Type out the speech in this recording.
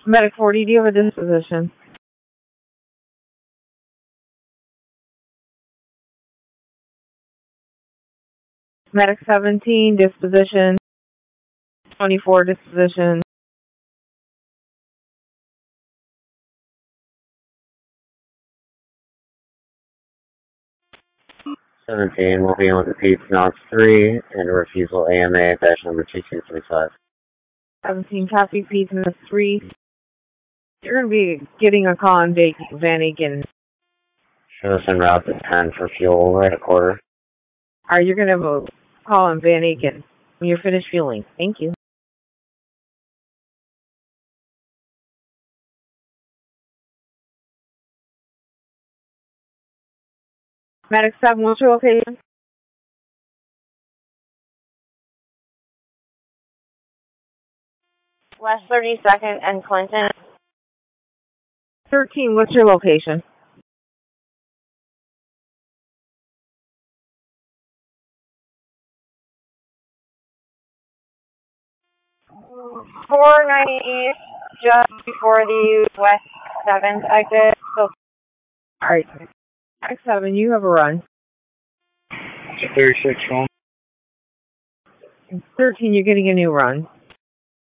Medic 40, do you have a disposition? Medic 17, disposition. 24, disposition. Will be in with the Pete's Knox 3 and a refusal AMA batch number 2235. 17, copy, Pete's Knox 3. You're going to be getting a call on Van Aken. Show us en route to 10 for fuel, right a quarter. Alright, you're going to have a call on Van Aken when you're finished fueling. Thank you. Medic 7, what's your location? West 32nd and Clinton. 13, what's your location? .490 East, just before the West 7th exit. So, Alright. Medic 7, you have a run. 36 home. 13, you're getting a new run.